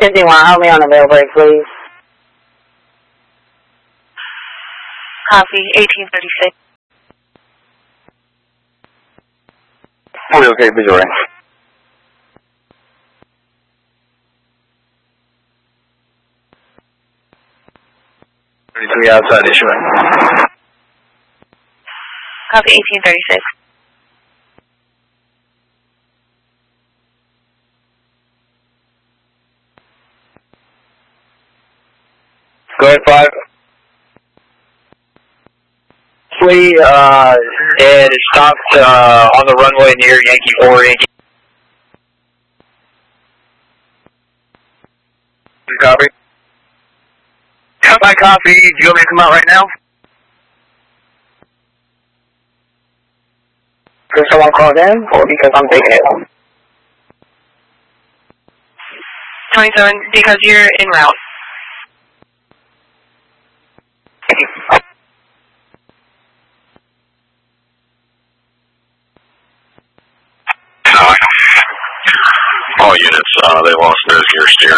51, hold me on the mail break, please. Copy, 1836. Okay, visual range. 33 outside issuing. Copy, 1836. Go ahead, 5. It stopped on the runway near Yankee 4, Yankee. Copy. My copy. Do you want me to come out right now? Because someone called in, or because I'm taking it home? 27, because you're en route. All units, they lost their gear steer.